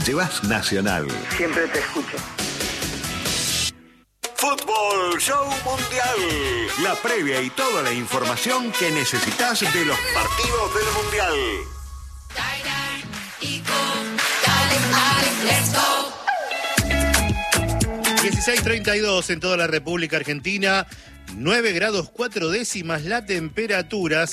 llevas Nacional. Siempre te escucho. Fútbol Show Mundial. La previa y toda la información que necesitas de los partidos del Mundial. 16:32 en toda la República Argentina. 9 grados 4 décimas la temperatura,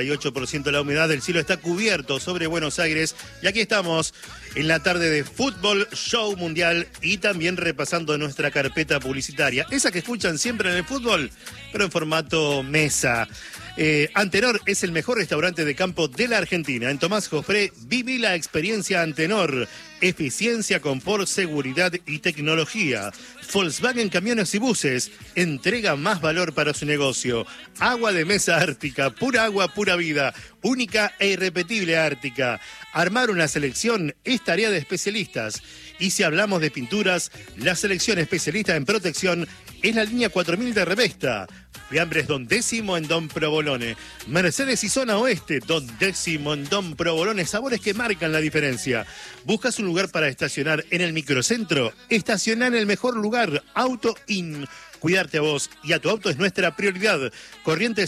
78% la humedad, el cielo está cubierto sobre Buenos Aires y aquí estamos en la tarde de Fútbol Show Mundial y también repasando nuestra carpeta publicitaria, esa que escuchan siempre en el fútbol, pero en formato mesa. Antenor es el mejor restaurante de campo de la Argentina. En Tomás Jofré, viví la experiencia Antenor. Eficiencia, confort, seguridad y tecnología. Volkswagen Camiones y Buses. Entrega más valor para su negocio. Agua de mesa Ártica. Pura agua, pura vida. Única e irrepetible Ártica. Armar una selección es tarea de especialistas. Y si hablamos de pinturas, la selección especialista en protección es la línea 4000 de Revesta. Fiambres Don Décimo en Don Provolone. Mercedes y Zona Oeste, Don Décimo en Don Provolone. Sabores que marcan la diferencia. ¿Buscas un lugar para estacionar en el microcentro? Estacionar en el mejor lugar, Auto In. Cuidarte a vos y a tu auto es nuestra prioridad. Corrientes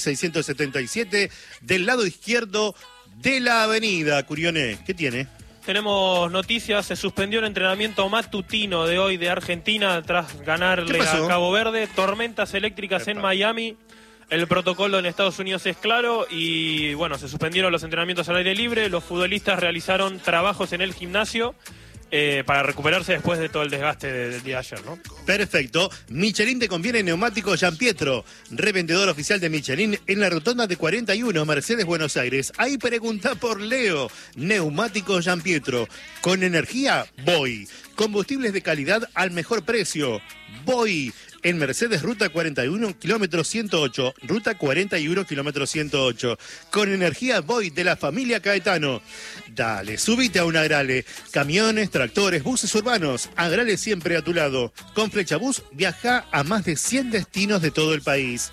677, del lado izquierdo de la avenida. Curione, ¿qué tiene? Tenemos noticias, se suspendió el entrenamiento matutino de hoy de Argentina tras ganarle a Cabo Verde. Tormentas eléctricas en Miami. El protocolo en Estados Unidos es claro y bueno, se suspendieron los entrenamientos al aire libre. Los futbolistas realizaron trabajos en el gimnasio para recuperarse después de todo el desgaste del día de ayer, ¿no? Perfecto. Michelin te conviene neumáticos Gianpietro, revendedor oficial de Michelin en la rotonda de 41, Mercedes, Buenos Aires. Ahí pregunta por Leo. Neumáticos Gianpietro. Con energía, voy. Combustibles de calidad al mejor precio, voy. En Mercedes, ruta 41, kilómetro 108. Ruta 41, kilómetro 108. Con energía voy de la familia Caetano. Dale, subite a un Agrale. Camiones, tractores, buses urbanos. Agrale siempre a tu lado. Con Flechabús viaja a más de 100 destinos de todo el país.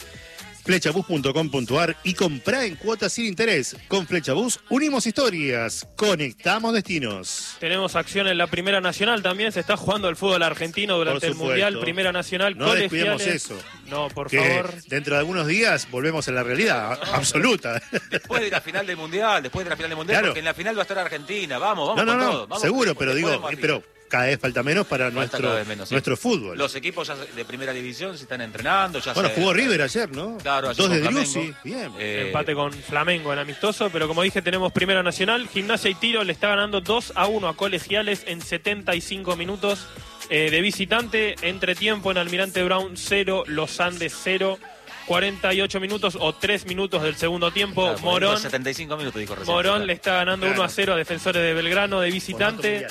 Flechabús.com.ar y comprá en cuotas sin interés. Con Flechabús unimos historias, conectamos destinos. Tenemos acción en la Primera Nacional también, se está jugando el fútbol argentino durante el Mundial. Primera Nacional, no descuidemos eso. No, por favor. Dentro de algunos días volvemos a la realidad absoluta. Después de la final del Mundial, claro. Porque en la final va a estar Argentina. Vamos con todo. Vamos, seguro, pero digo, cada vez falta menos para nuestro fútbol. Los equipos ya de primera división se están entrenando. Jugó River ayer, ¿no? Claro, 2 de Driussi, bien. Empate con Flamengo en amistoso, pero como dije, tenemos Primera Nacional. Gimnasia y Tiro le está ganando 2-1 a Colegiales en 75 minutos de visitante. Entretiempo en Almirante Brown 0, Los Andes 0. 48 minutos o 3 minutos del segundo tiempo. Claro, Morón 75 minutos, dijo recién. Morón le está ganando 1-0 a Defensores de Belgrano de visitante.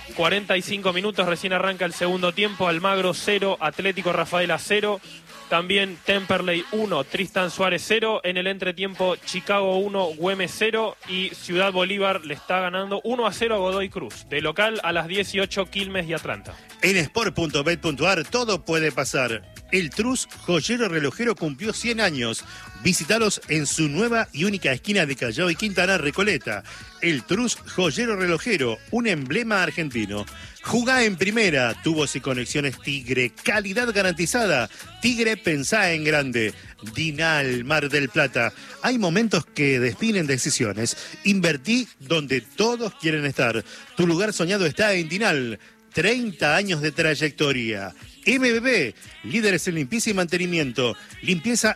45 minutos, recién arranca el segundo tiempo. Almagro 0, Atlético Rafaela 0. También Temperley 1, Tristan Suárez 0. En el entretiempo, Chicago 1, Güemes 0. Y Ciudad Bolívar le está ganando 1-0 a Godoy Cruz. De local a las 18, Quilmes y Atlanta. En sport.bet.ar todo puede pasar. El Trus Joyero Relojero cumplió 100 años. Visítalos en su nueva y única esquina de Callao y Quintana, Recoleta. El Trus Joyero Relojero, un emblema argentino. Jugá en primera, tubos y conexiones Tigre, calidad garantizada. Tigre, pensá en grande. Dinal, Mar del Plata. Hay momentos que definen decisiones. Invertí donde todos quieren estar. Tu lugar soñado está en Dinal. 30 años de trayectoria. MBB, líderes en limpieza y mantenimiento. Limpieza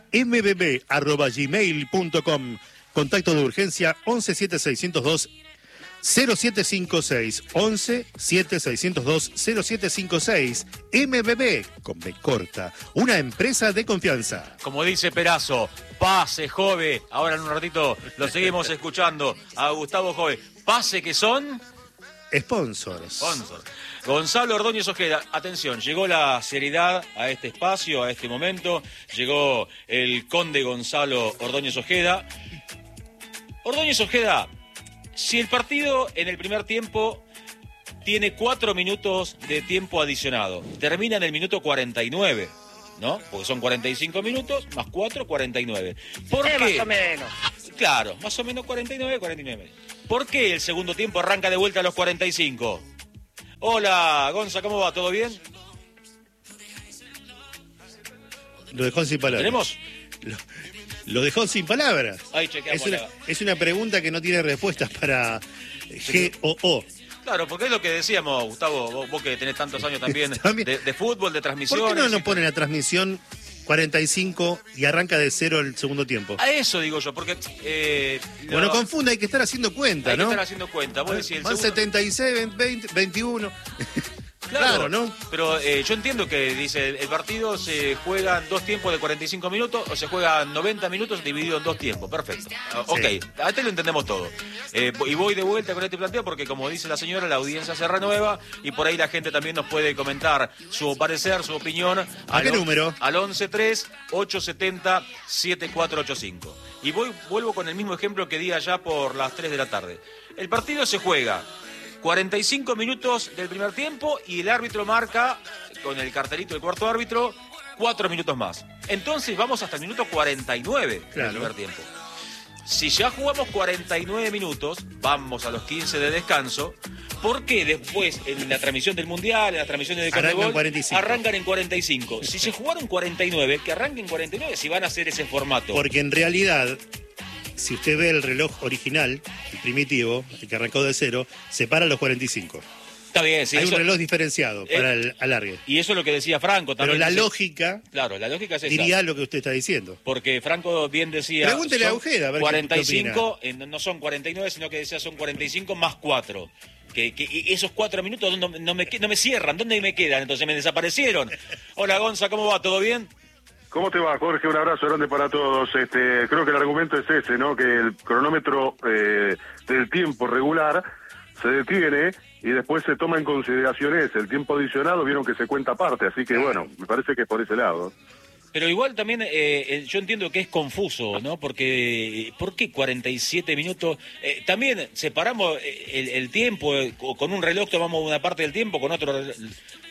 mbb@gmail.com. Contacto de urgencia 11 7602 0756. 11 7602 0756. MBB, con B corta. Una empresa de confianza. Como dice Perazo, pase, Jove. Ahora en un ratito lo seguimos escuchando a Gustavo Jove. Pase que son... Sponsors. Gonzalo Ordóñez Ojeda, atención, llegó la seriedad a este espacio, a este momento, llegó el conde Gonzalo Ordóñez Ojeda. Ordóñez Ojeda, si el partido en el primer tiempo tiene 4 minutos de tiempo adicionado, termina en el minuto 49, ¿no? Porque son 45 minutos, más 4, 49. ¿Por qué? Más o menos. Claro, más o menos 49. ¿Por qué el segundo tiempo arranca de vuelta a los 45? Hola, Gonza, ¿cómo va? ¿Todo bien? Lo dejó sin palabras. ¿Tenemos? Lo dejó sin palabras. Ahí chequeamos. Es una pregunta que no tiene respuestas para G o O. Claro, porque es lo que decíamos, Gustavo, vos que tenés tantos años también, de fútbol, de transmisiones. ¿Por qué no nos ponen la transmisión 45 y arranca de 0 el segundo tiempo? A eso digo yo, porque... Bueno, confunda, hay que estar haciendo cuenta, ¿no? Hay que estar haciendo cuenta. Vos decís, van 76, 20, 21... Claro, ¿no? Pero yo entiendo que dice, el partido se juega en 2 tiempos de 45 minutos o se juega 90 minutos dividido en 2 tiempos. Perfecto. Ok, hasta lo entendemos todo. Y voy de vuelta con este planteo porque, como dice la señora, la audiencia se renueva y por ahí la gente también nos puede comentar su parecer, su opinión. ¿A qué número? Al 11-3-870-7485. Y vuelvo con el mismo ejemplo que di allá por las 3 de la tarde. El partido se juega 45 minutos del primer tiempo y el árbitro marca, con el cartelito del cuarto árbitro, 4 minutos más. Entonces vamos hasta el minuto 49 del primer tiempo. Si ya jugamos 49 minutos, vamos a los 15 de descanso, porque después en la transmisión del Mundial, en las transmisiones de Conmebol, arrancan en 45. Si se jugaron 49, que arranquen 49 si van a hacer ese formato. Porque en realidad, si usted ve el reloj original, el primitivo, el que arrancó de 0, separa los 45. Está bien, sí. Hay un reloj diferenciado para el alargue. Y eso es lo que decía Franco también. Pero la lógica... Claro, la lógica es esa. Diría lo que usted está diciendo. Porque Franco bien decía... Pregúntele a Ojeda, a ver 45, no son 49, sino que decía son 45 más 4. Que esos 4 minutos no me cierran. ¿Dónde me quedan? Entonces me desaparecieron. Hola, Gonza, ¿cómo va? ¿Todo bien? ¿Cómo te va, Jorge? Un abrazo grande para todos. Creo que el argumento es ese, ¿no? Que el cronómetro del tiempo regular se detiene y después se toma en consideración el tiempo adicionado, vieron que se cuenta aparte, así que bueno, me parece que es por ese lado. Pero igual también yo entiendo que es confuso, ¿no? Porque ¿por qué 47 minutos? También separamos el tiempo, con un reloj tomamos una parte del tiempo, con otro reloj.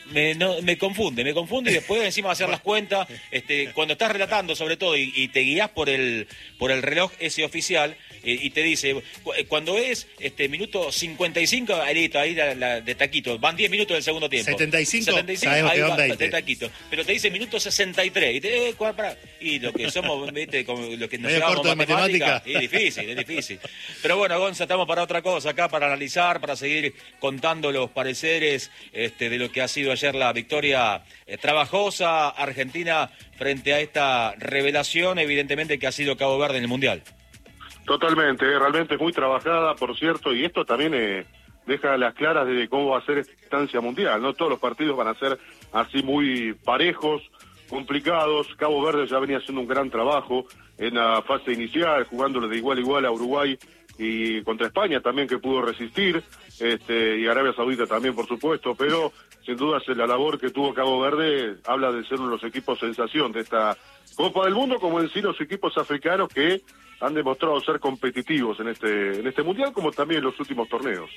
Me confunde y después encima hacer las cuentas, cuando estás relatando sobre todo y te guías por el reloj ese oficial y te dice, cuando es minuto 55, ahí de taquito, van 10 minutos del segundo tiempo. 75 ahí que van va 20. de taquito, pero te dice minuto 63 y te y lo que somos, ¿viste? Como lo que nos llevamos matemática, es difícil. Pero bueno, Gonza, estamos para otra cosa acá, para analizar, para seguir contando los pareceres de lo que ha sido ayer la victoria trabajosa Argentina frente a esta revelación, evidentemente, que ha sido Cabo Verde en el Mundial. Totalmente, realmente muy trabajada, por cierto, y esto también deja las claras de cómo va a ser esta instancia mundial, ¿no? Todos los partidos van a ser así muy parejos, complicados. Cabo Verde ya venía haciendo un gran trabajo en la fase inicial, jugándole de igual a igual a Uruguay y contra España también, que pudo resistir, y Arabia Saudita también, por supuesto, pero sin duda la labor que tuvo Cabo Verde habla de ser uno de los equipos sensación de esta Copa del Mundo, como en sí los equipos africanos que han demostrado ser competitivos en este Mundial, como también en los últimos torneos.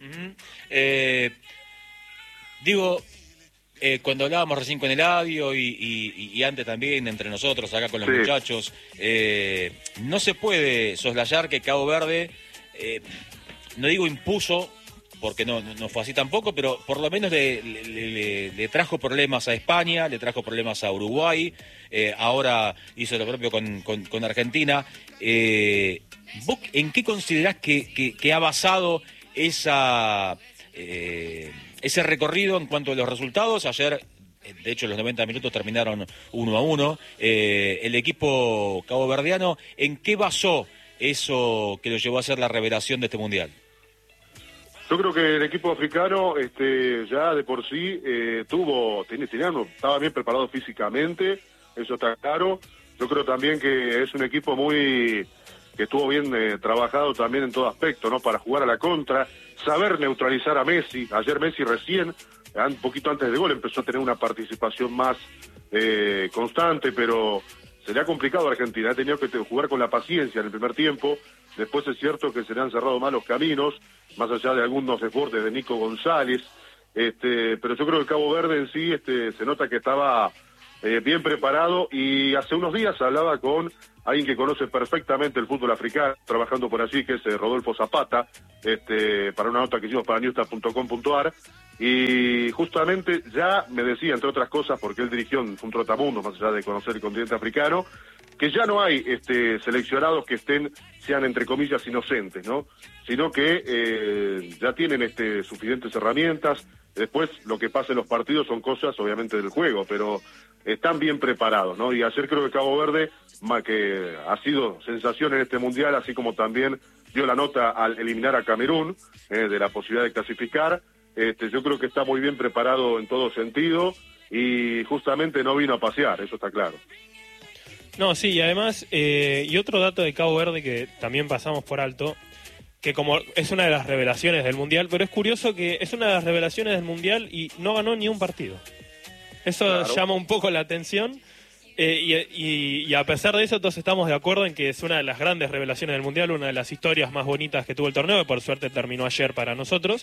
Cuando hablábamos recién con Eladio y antes también entre nosotros acá con los muchachos, no se puede soslayar que Cabo Verde, no digo impuso, porque no fue así tampoco, pero por lo menos le trajo problemas a España, le trajo problemas a Uruguay, ahora hizo lo propio con Argentina. ¿Vos en qué considerás que ha basado ese recorrido en cuanto a los resultados? Ayer, de hecho, los 90 minutos terminaron 1-1. El equipo caboverdiano, ¿en qué basó eso que lo llevó a ser la revelación de este Mundial? Yo creo que el equipo africano ya de por sí estaba bien preparado físicamente, eso está claro. Yo creo también que es un equipo que estuvo bien trabajado también en todo aspecto, ¿no? Para jugar a la contra, saber neutralizar a Messi. Ayer Messi recién, un poquito antes del gol, empezó a tener una participación más constante, pero se le ha complicado a Argentina. Ha tenido que jugar con la paciencia en el primer tiempo. Después es cierto que se le han cerrado mal los caminos, más allá de algunos desbordes de Nico González. Pero yo creo que Cabo Verde en sí se nota que estaba bien preparado, y hace unos días hablaba con alguien que conoce perfectamente el fútbol africano, trabajando por allí, que es Rodolfo Zapata, para una nota que hicimos para newstar.com.ar, y justamente ya me decía, entre otras cosas, porque él dirigió en un trotamundo, más allá de conocer el continente africano, que ya no hay seleccionados que sean entre comillas inocentes, ¿no? Sino que ya tienen suficientes herramientas. Después lo que pasa en los partidos son cosas obviamente del juego, pero están bien preparados, ¿no? Y ayer creo que Cabo Verde, que ha sido sensación en este mundial, así como también dio la nota al eliminar a Camerún de la posibilidad de clasificar. Yo creo que está muy bien preparado en todo sentido y justamente no vino a pasear, eso está claro. No, sí, y además, y otro dato de Cabo Verde que también pasamos por alto, que como es una de las revelaciones del Mundial, pero es curioso que es una de las revelaciones del Mundial y no ganó ni un partido. Eso claro, llama un poco la atención, y a pesar de eso todos estamos de acuerdo en que es una de las grandes revelaciones del Mundial, una de las historias más bonitas que tuvo el torneo, que por suerte terminó ayer para nosotros.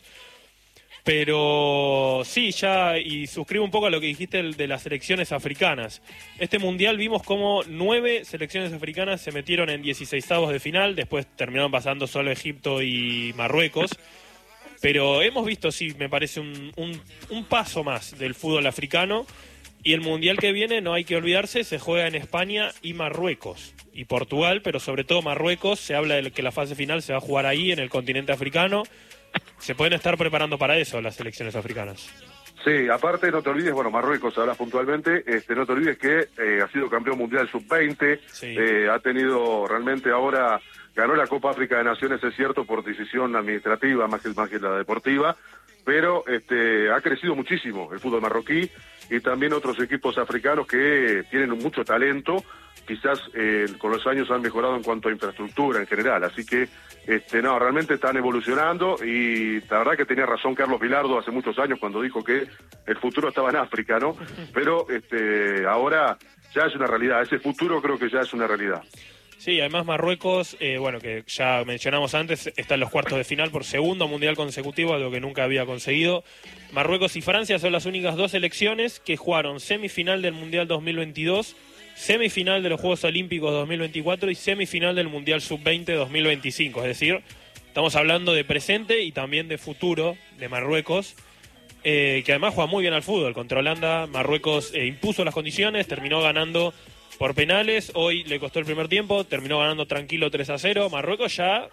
Pero sí, ya, y suscribo un poco a lo que dijiste de las selecciones africanas. Este Mundial vimos como 9 selecciones africanas se metieron en 16avos de final, después terminaron pasando solo Egipto y Marruecos. Pero hemos visto, sí, me parece un paso más del fútbol africano. Y el Mundial que viene, no hay que olvidarse, se juega en España y Marruecos. Y Portugal, pero sobre todo Marruecos, se habla de que la fase final se va a jugar ahí, en el continente africano. Se pueden estar preparando para eso las selecciones africanas. Sí, aparte no te olvides, bueno, Marruecos hablas puntualmente, no te olvides que ha sido campeón mundial sub-20, sí. Ha tenido realmente ahora, ganó la Copa África de Naciones, es cierto, por decisión administrativa más que la deportiva, pero ha crecido muchísimo el fútbol marroquí y también otros equipos africanos que tienen mucho talento, quizás con los años han mejorado en cuanto a infraestructura en general, así que no, realmente están evolucionando y la verdad que tenía razón Carlos Vilardo hace muchos años cuando dijo que el futuro estaba en África, ¿no? Pero ahora ya es una realidad, ese futuro creo que ya es una realidad. Sí, además Marruecos, bueno, que ya mencionamos antes, está en los cuartos de final por segundo mundial consecutivo, algo que nunca había conseguido. Marruecos y Francia son las únicas dos selecciones que jugaron semifinal del Mundial 2022, semifinal de los Juegos Olímpicos 2024 y semifinal del Mundial Sub-20 2025. Es decir, estamos hablando de presente y también de futuro de Marruecos, que además juega muy bien al fútbol. Contra Holanda, Marruecos impuso las condiciones, terminó ganando por penales, hoy le costó el primer tiempo, terminó ganando tranquilo 3-0. Marruecos ya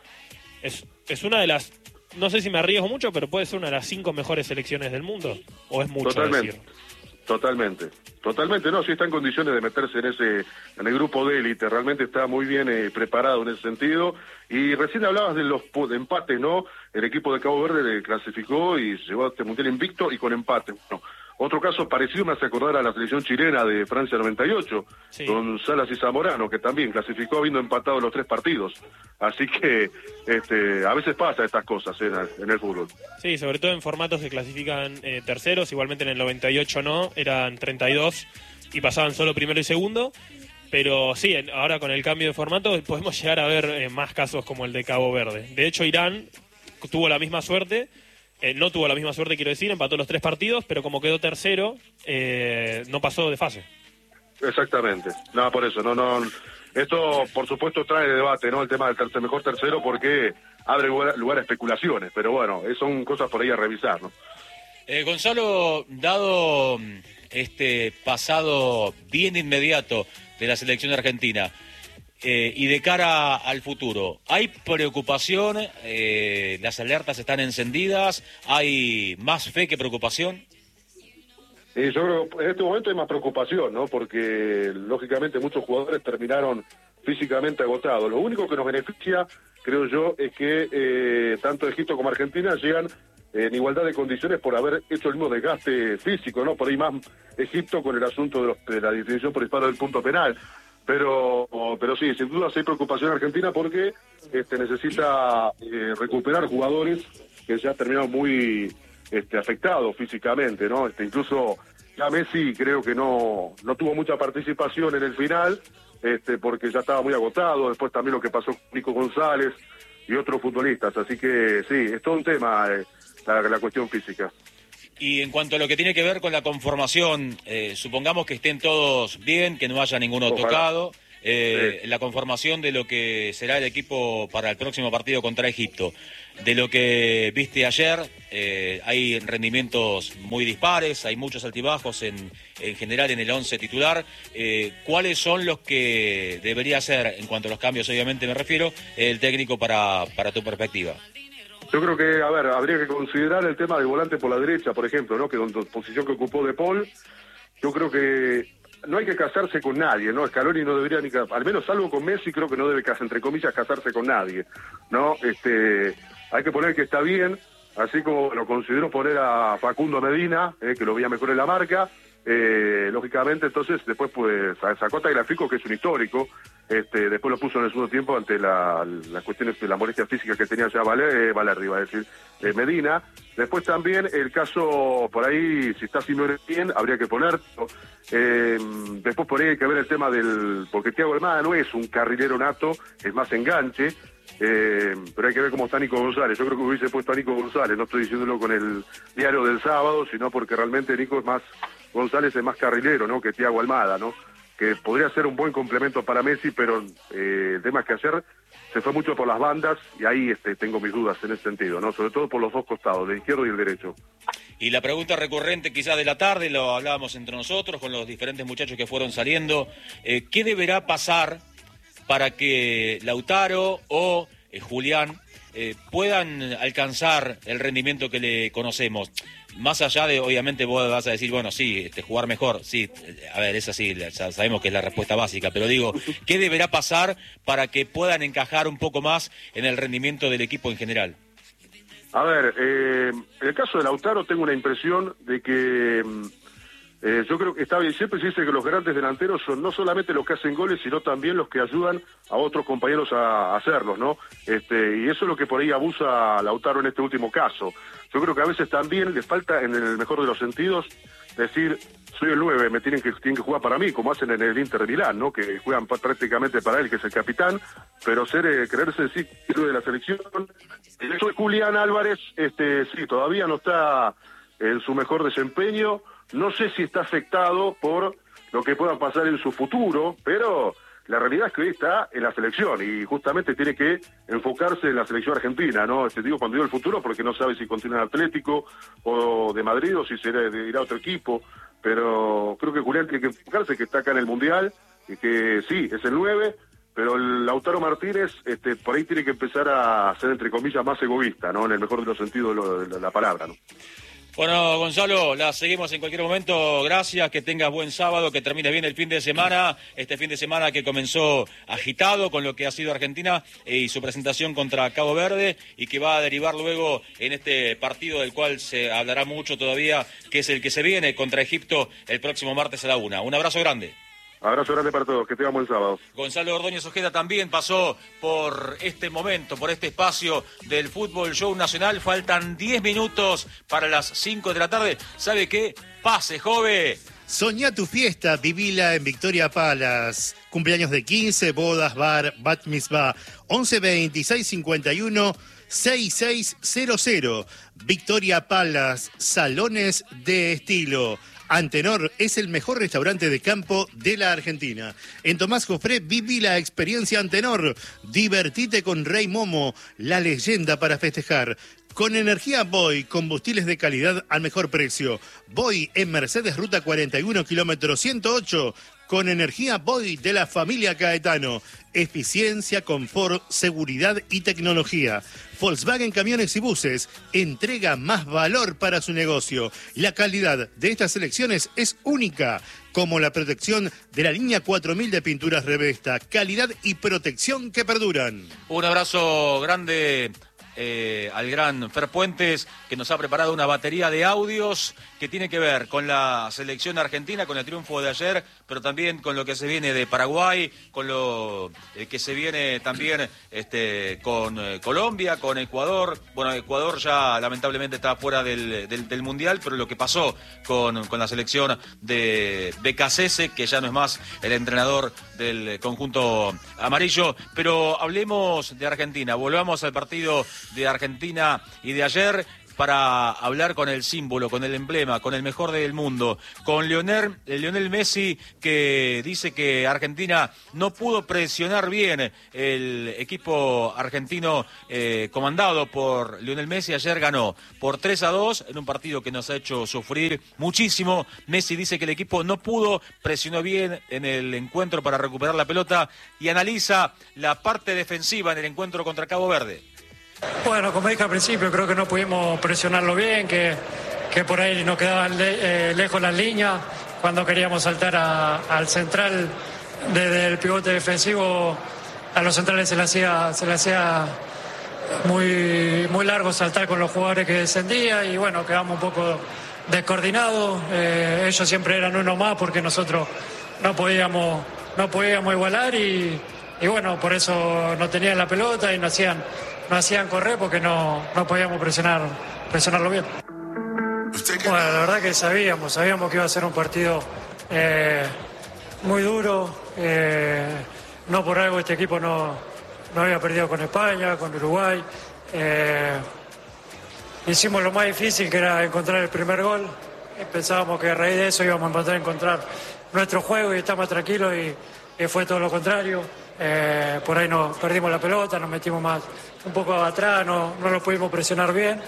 es una de las, no sé si me arriesgo mucho, pero puede ser una de las 5 mejores selecciones del mundo, o es mucho Totalmente. decir. Totalmente, no, sí está en condiciones de meterse en el grupo de élite, realmente está muy bien preparado en ese sentido, y recién hablabas de los empates, ¿no? El equipo de Cabo Verde clasificó y llegó a este mundial invicto y con empate. Bueno, otro caso parecido me hace acordar a la selección chilena de Francia 98, sí, con Salas y Zamorano, que también clasificó habiendo empatado los 3 partidos. Así que a veces pasa estas cosas en el fútbol. Sí, sobre todo en formatos que clasifican terceros, igualmente en el 98 no, eran 32 y pasaban solo primero y segundo. Pero sí, ahora con el cambio de formato podemos llegar a ver más casos como el de Cabo Verde. De hecho, Irán tuvo la misma suerte. No tuvo la misma suerte, quiero decir, empató los 3 partidos, pero como quedó tercero, no pasó de fase. Exactamente. No, por eso, no. Esto, por supuesto, trae debate, ¿no? El tema del mejor tercero, porque abre lugar a especulaciones, pero bueno, son cosas por ahí a revisar, ¿no? Gonzalo, dado este pasado bien inmediato de la selección argentina, y de cara al futuro, ¿hay preocupación? ¿Las alertas están encendidas? ¿Hay más fe que preocupación? Yo creo que en este momento hay más preocupación, ¿no? Porque lógicamente muchos jugadores terminaron físicamente agotados. Lo único que nos beneficia, creo yo, es que tanto Egipto como Argentina llegan en igualdad de condiciones por haber hecho el mismo desgaste físico, ¿no? Por ahí más Egipto con el asunto de la definición por disparo del punto penal. Pero sí, sin duda hay preocupación en Argentina porque necesita recuperar jugadores que ya terminaron muy afectados físicamente, ¿no? Incluso ya Messi creo que no tuvo mucha participación en el final, porque ya estaba muy agotado. Después también lo que pasó con Nico González y otros futbolistas. Así que sí, es todo un tema la cuestión física. Y en cuanto a lo que tiene que ver con la conformación, supongamos que estén todos bien, que no haya ninguno tocado, la conformación de lo que será el equipo para el próximo partido contra Egipto. De lo que viste ayer, hay rendimientos muy dispares, hay muchos altibajos en general en el 11 titular. ¿Cuáles son los que debería hacer, en cuanto a los cambios obviamente me refiero, el técnico para tu perspectiva? Yo creo que, habría que considerar el tema del volante por la derecha, por ejemplo, ¿no? Que en posición que ocupó De Paul, yo creo que no hay que casarse con nadie, ¿no? Scaloni no debería al menos salvo con Messi, creo que no debe, entre comillas, casarse con nadie, ¿no? Hay que poner que está bien, así como lo considero poner a Facundo Medina, que lo veía mejor en la marca. Lógicamente, entonces, después pues sacó a Tagliafico, que es un histórico, después lo puso en el segundo tiempo ante las cuestiones de la molestia física que tenía ya Valerdi, iba a decir, Medina. Después también el caso, por ahí, si está Simeone bien, habría que ponerlo. Después por ahí hay que ver el tema porque Thiago Almada no es un carrilero nato, es más enganche, pero hay que ver cómo está Nico González. Yo creo que hubiese puesto a Nico González, no estoy diciéndolo con el diario del sábado, sino porque realmente González es más carrilero, ¿no? Que Thiago Almada, ¿no? Que podría ser un buen complemento para Messi, pero el tema es que ayer se fue mucho por las bandas y ahí tengo mis dudas en ese sentido, ¿no? Sobre todo por los dos costados, del izquierdo y el derecho. Y la pregunta recurrente quizás de la tarde, lo hablábamos entre nosotros con los diferentes muchachos que fueron saliendo, ¿qué deberá pasar para que Lautaro o Julián puedan alcanzar el rendimiento que le conocemos? Más allá de, obviamente vos vas a decir, bueno, sí, jugar mejor, sí, a ver, es así, sabemos que es la respuesta básica, pero digo, ¿qué deberá pasar para que puedan encajar un poco más en el rendimiento del equipo en general? A ver, en el caso de Lautaro tengo una impresión de que yo creo que está bien, siempre se dice que los grandes delanteros son no solamente los que hacen goles, sino también los que ayudan a otros compañeros a hacerlos, ¿no? Y eso es lo que por ahí abusa Lautaro en este último caso. Yo creo que a veces también le falta, en el mejor de los sentidos, decir, soy el 9, tienen que jugar para mí, como hacen en el Inter de Milán, ¿no? Que juegan prácticamente para él, que es el capitán, pero creerse sí héroe de la selección. El hecho de Julián Álvarez, sí, todavía no está en su mejor desempeño. No sé si está afectado por lo que pueda pasar en su futuro, pero la realidad es que hoy está en la selección y justamente tiene que enfocarse en la selección argentina, ¿no? Digo cuando digo el futuro porque no sabe si continúa en Atlético o de Madrid o si irá a otro equipo, pero creo que Julián tiene que enfocarse que está acá en el Mundial y que sí, es el 9, pero el Lautaro Martínez por ahí tiene que empezar a ser, entre comillas, más egoísta, ¿no? En el mejor de los sentidos de la palabra, ¿no? Bueno, Gonzalo, la seguimos en cualquier momento. Gracias, que tengas buen sábado, que termines bien el fin de semana. Este fin de semana que comenzó agitado con lo que ha sido Argentina y su presentación contra Cabo Verde y que va a derivar luego en este partido del cual se hablará mucho todavía, que es el que se viene contra Egipto el próximo martes a la 1. Un abrazo grande. Abrazo grande para todos, que tengan buen sábado. Gonzalo Ordóñez Ojeda también pasó por este momento, por este espacio del Fútbol Show Nacional. Faltan 10 minutos para las 5 de la tarde. ¿Sabe qué? Pase, joven. Soñá tu fiesta, vivila en Victoria Palace. Cumpleaños de 15, bodas, bar, bat mitzvah. 11 26 51 6600. Victoria Palace, salones de estilo. Antenor es el mejor restaurante de campo de la Argentina. En Tomás Jofré viví la experiencia Antenor. Divertite con Rey Momo, la leyenda para festejar. Con energía Boy, combustibles de calidad al mejor precio. Boy en Mercedes Ruta 41, kilómetro 108. Con energía Boy de la familia Caetano. Eficiencia, confort, seguridad y tecnología. Volkswagen Camiones y Buses entrega más valor para su negocio. La calidad de estas selecciones es única, como la protección de la línea 4000 de pinturas Revesta. Calidad y protección que perduran. Un abrazo grande al gran Fer Puentes, que nos ha preparado una batería de audios que tiene que ver con la selección argentina, con el triunfo de ayer, pero también con lo que se viene de Paraguay, con lo que se viene también con Colombia, con Ecuador. Bueno, Ecuador ya lamentablemente está fuera del Mundial, pero lo que pasó con la selección de Becasese, que ya no es más el entrenador del conjunto amarillo. Pero hablemos de Argentina, volvamos al partido de Argentina y de ayer. para hablar con el símbolo, con el emblema, con el mejor del mundo, con Lionel Messi, que dice que Argentina no pudo presionar bien. El equipo argentino comandado por Lionel Messi ayer ganó por 3-2 en un partido que nos ha hecho sufrir muchísimo. Messi dice que el equipo no pudo, presionó bien en el encuentro para recuperar la pelota y analiza la parte defensiva en el encuentro contra Cabo Verde. Bueno, como dije al principio, creo que no pudimos presionarlo bien, que por ahí nos quedaban lejos las líneas. Cuando queríamos saltar al central desde el pivote defensivo, a los centrales se le hacía muy largo saltar con los jugadores que descendían y bueno, quedamos un poco descoordinados. Ellos siempre eran uno más porque nosotros no podíamos igualar y bueno, por eso no tenían la pelota y no hacían correr porque no podíamos presionarlo bien. Bueno, la verdad que sabíamos que iba a ser un partido muy duro. No por algo este equipo no había perdido con España, con Uruguay. Hicimos lo más difícil, que era encontrar el primer gol. Pensábamos que a raíz de eso íbamos a poder encontrar nuestro juego y estar más tranquilos y fue todo lo contrario. Por ahí nos perdimos la pelota, nos metimos más un poco atrás, no lo pudimos presionar bien.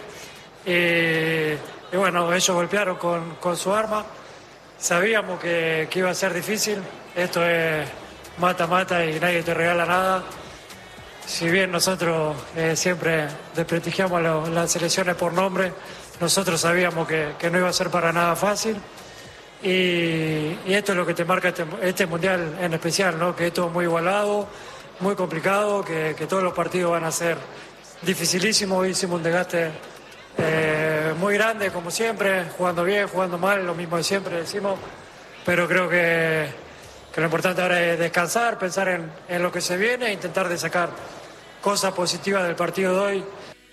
Y bueno, ellos golpearon con su arma. Sabíamos que iba a ser difícil. Esto es mata-mata y nadie te regala nada. Si bien nosotros siempre desprestigiamos las selecciones por nombre, nosotros sabíamos que no iba a ser para nada fácil. Y esto es lo que te marca este mundial en especial, ¿no? Que esto es muy igualado, muy complicado, que todos los partidos van a ser dificilísimos. Hicimos un desgaste muy grande, como siempre, jugando bien, jugando mal, lo mismo de siempre decimos. Pero creo que lo importante ahora es descansar, pensar en lo que se viene e intentar de sacar cosas positivas del partido de hoy.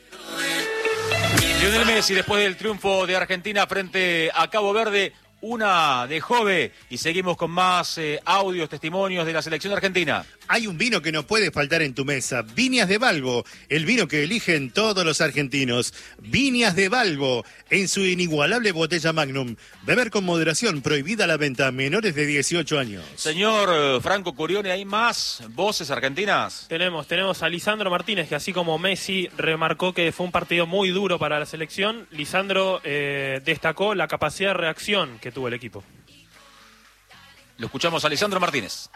Lionel Messi, después del triunfo de Argentina frente a Cabo Verde, una de Jove, y seguimos con más audios, testimonios de la selección argentina. Hay un vino que no puede faltar en tu mesa, Viñas de Balbo, el vino que eligen todos los argentinos. Viñas de Balbo, en su inigualable botella Magnum. Beber con moderación, prohibida la venta a menores de 18 años. Señor Franco Curione, ¿hay más voces argentinas? Tenemos a Lisandro Martínez, que así como Messi remarcó que fue un partido muy duro para la selección, Lisandro destacó la capacidad de reacción que tuvo el equipo. Lo escuchamos a Lisandro Martínez.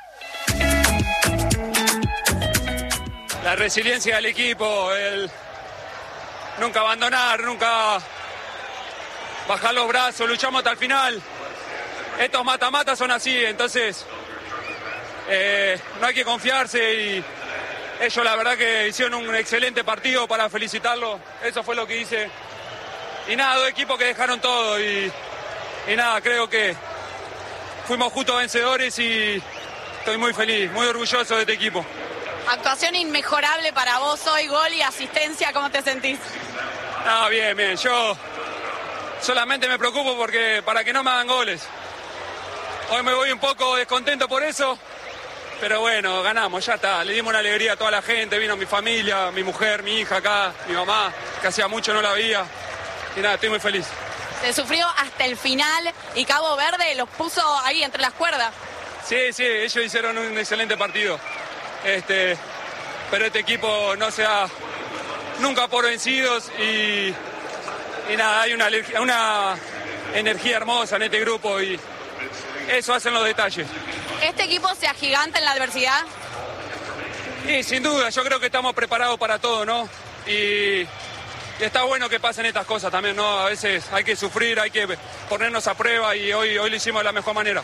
La resiliencia del equipo, el nunca abandonar, nunca bajar los brazos, luchamos hasta el final. Estos mata-mata son así, entonces no hay que confiarse y ellos la verdad que hicieron un excelente partido para felicitarlo, eso fue lo que hice. Y nada, dos equipos que dejaron todo y nada, creo que fuimos justos vencedores y estoy muy feliz, muy orgulloso de este equipo. Actuación inmejorable para vos hoy, gol y asistencia, ¿cómo te sentís? Ah, bien, yo solamente me preocupo para que no me hagan goles. Hoy me voy un poco descontento por eso, pero bueno, ganamos, ya está. Le dimos una alegría a toda la gente, vino mi familia, mi mujer, mi hija acá, mi mamá, que hacía mucho no la veía. Y nada, estoy muy feliz. Se sufrió hasta el final y Cabo Verde los puso ahí entre las cuerdas. Sí, ellos hicieron un excelente partido. Pero este equipo no se da nunca por vencidos y nada, hay una energía hermosa en este grupo y eso hacen los detalles. ¿Este equipo se agiganta en la adversidad? Sí, sin duda, yo creo que estamos preparados para todo, ¿no? Y está bueno que pasen estas cosas también, ¿no? A veces hay que sufrir, hay que ponernos a prueba y hoy lo hicimos de la mejor manera.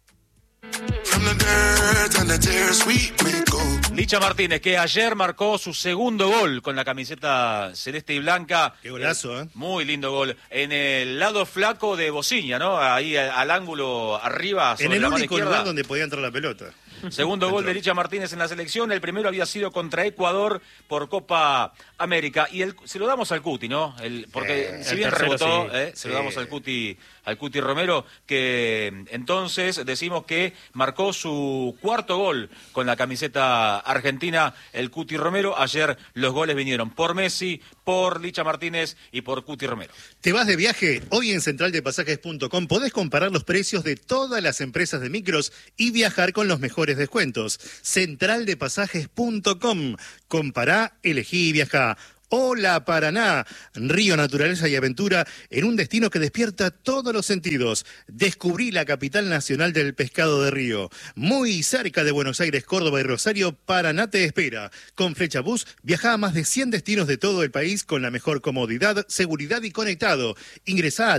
Licha Martínez, que ayer marcó su segundo gol con la camiseta celeste y blanca. Qué golazo, Muy lindo gol. En el lado flaco de Bociña, ¿no? Ahí al ángulo arriba. Sobre en el la mano único izquierda. lugar donde podía entrar la pelota. Segundo gol de Licha Martínez en la selección. El primero había sido contra Ecuador por Copa América. Y se lo damos al Cuti, ¿no? Porque si bien rebotó, se lo damos al Cuti Romero, que entonces decimos que marcó su cuarto gol con la camiseta argentina, el Cuti Romero. Ayer los goles vinieron por Messi, por Licha Martínez y por Cuti Romero. ¿Te vas de viaje? Hoy en centraldepasajes.com podés comparar los precios de todas las empresas de micros y viajar con los mejores descuentos. Centraldepasajes.com. Compará, elegí y viajá. Hola Paraná, río, naturaleza y aventura en un destino que despierta todos los sentidos. Descubrí la capital nacional del pescado de río. Muy cerca de Buenos Aires, Córdoba y Rosario, Paraná te espera. Con Flechabús viaja a más de 100 destinos de todo el país con la mejor comodidad, seguridad y conectado. Ingresá a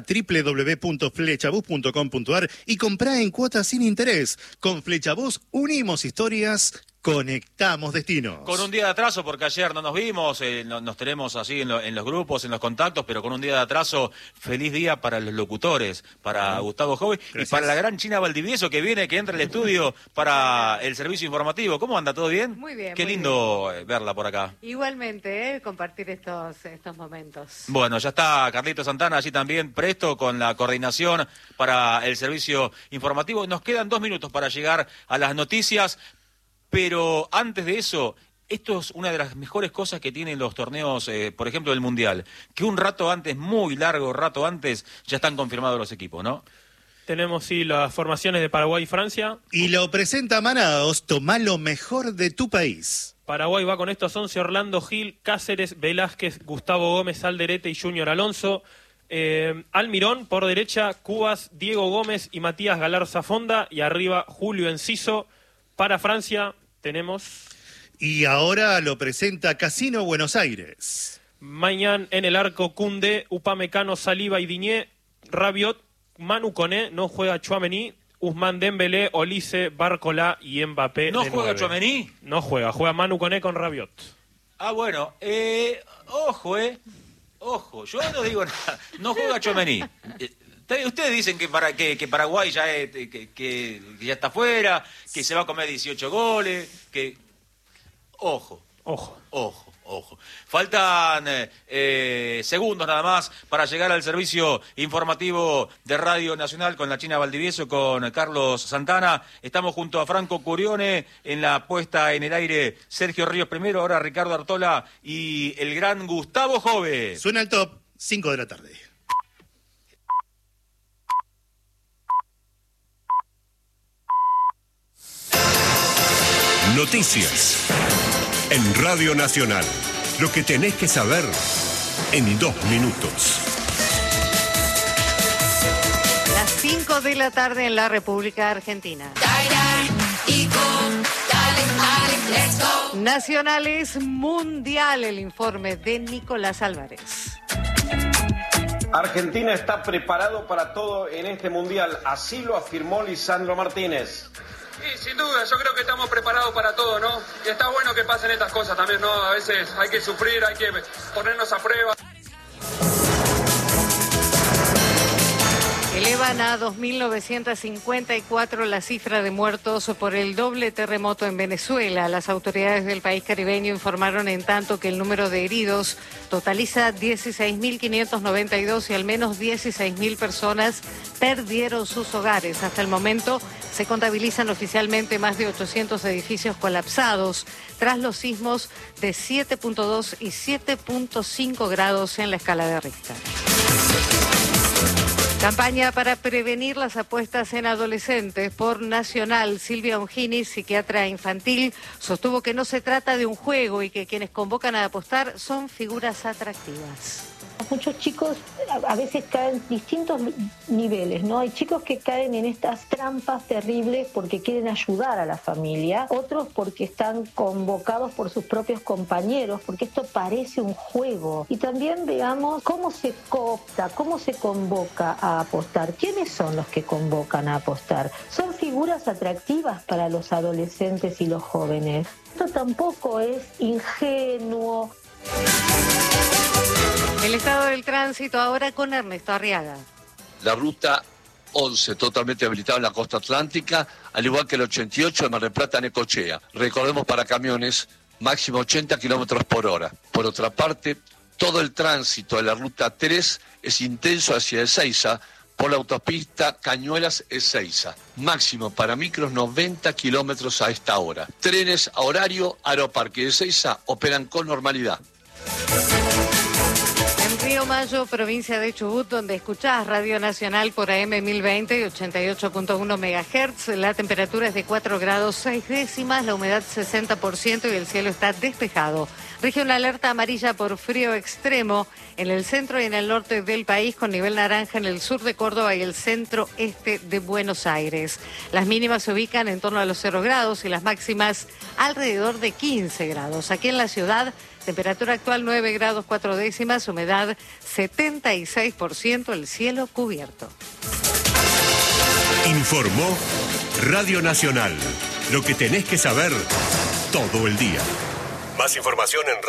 www.flechabús.com.ar y comprá en cuotas sin interés. Con Flechabús unimos historias, conectamos destinos. Con un día de atraso, porque ayer no nos vimos, nos tenemos así en los grupos, en los contactos, pero con un día de atraso, feliz día para los locutores, para Gustavo Jove y para la gran China Valdivieso que entra al estudio para el servicio informativo. ¿Cómo anda? ¿Todo bien? Muy bien. Qué muy lindo bien. Verla por acá. Igualmente, compartir estos momentos. Bueno, ya está Carlito Santana allí también presto con la coordinación para el servicio informativo. Nos quedan 2 minutos para llegar a las noticias. Pero antes de eso, esto es una de las mejores cosas que tienen los torneos, por ejemplo, del Mundial. Que un rato antes, muy largo rato antes, ya están confirmados los equipos, ¿no? Tenemos, sí, las formaciones de Paraguay y Francia. Y lo presenta Manaos, tomá lo mejor de tu país. Paraguay va con estos 11, Orlando Gil, Cáceres, Velázquez, Gustavo Gómez, Alderete y Junior Alonso. Almirón por derecha, Cubas, Diego Gómez y Matías Galarza Fonda. Y arriba, Julio Enciso. Para Francia tenemos... Y ahora lo presenta Casino Buenos Aires. Mañana en el arco, Koundé, Upamecano, Saliba y Diñé, Rabiot, Manu Koné, no juega Tchouaméni, Ousmane Dembélé, Olise, Barcola y Mbappé. ¿No juega Tchouaméni? No juega Manu Koné con Rabiot. Ah, bueno, ojo, yo no digo nada, no juega Tchouaméni. Ustedes dicen que Paraguay ya ya está fuera, que se va a comer 18 goles, que... Ojo. Faltan segundos nada más para llegar al servicio informativo de Radio Nacional con la China Valdivieso, con Carlos Santana. Estamos junto a Franco Curione en la puesta en el aire, Sergio Ríos primero, ahora Ricardo Artola y el gran Gustavo Jove. Suena el top, 5 de la tarde. Noticias en Radio Nacional. Lo que tenés que saber en 2 minutos. Las 5 de la tarde en la República Argentina. Nacionales Mundial, el informe de Nicolás Álvarez. Argentina está preparado para todo en este Mundial, así lo afirmó Lisandro Martínez. Sí, sin duda, yo creo que estamos preparados para todo, ¿no? Y está bueno que pasen estas cosas también, ¿no? A veces hay que sufrir, hay que ponernos a prueba. Elevan a 2.954 la cifra de muertos por el doble terremoto en Venezuela. Las autoridades del país caribeño informaron en tanto que el número de heridos totaliza 16.592 y al menos 16.000 personas perdieron sus hogares. Hasta el momento se contabilizan oficialmente más de 800 edificios colapsados tras los sismos de 7.2 y 7.5 grados en la escala de Richter. Campaña para prevenir las apuestas en adolescentes por Nacional. Silvia Ongini, psiquiatra infantil, sostuvo que no se trata de un juego y que quienes convocan a apostar son figuras atractivas. Muchos chicos a veces caen en distintos niveles, ¿no? Hay chicos que caen en estas trampas terribles porque quieren ayudar a la familia, otros porque están convocados por sus propios compañeros, porque esto parece un juego. Y también veamos cómo se coopta, cómo se convoca a apostar. ¿Quiénes son los que convocan a apostar? Son figuras atractivas para los adolescentes y los jóvenes. Esto tampoco es ingenuo. El estado del tránsito ahora con Ernesto Arriaga. La ruta 11 totalmente habilitado en la costa atlántica, al igual que el 88 de Mar del Plata, Necochea. Recordemos, para camiones, máximo 80 kilómetros por hora. Por otra parte, todo el tránsito de la ruta 3 es intenso hacia Ezeiza por la autopista Cañuelas-Ezeiza. Máximo para micros 90 kilómetros a esta hora. Trenes a horario Aeroparque de Ezeiza operan con normalidad. En Río Mayo, provincia de Chubut, donde escuchás Radio Nacional por AM 1020 y 88.1 MHz, la temperatura es de 4 grados 6 décimas, la humedad 60% y el cielo está despejado. Rige una alerta amarilla por frío extremo en el centro y en el norte del país, con nivel naranja en el sur de Córdoba y el centro-este de Buenos Aires. Las mínimas se ubican en torno a los 0 grados y las máximas alrededor de 15 grados. Aquí en la ciudad, temperatura actual 9 grados 4 décimas, humedad 76%, el cielo cubierto. Informó Radio Nacional. Lo que tenés que saber todo el día. Más información en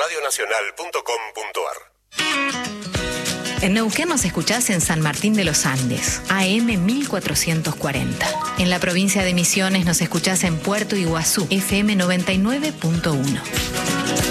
radionacional.com.ar. En Neuquén nos escuchás en San Martín de los Andes, AM 1440. En la provincia de Misiones nos escuchás en Puerto Iguazú, FM 99.1.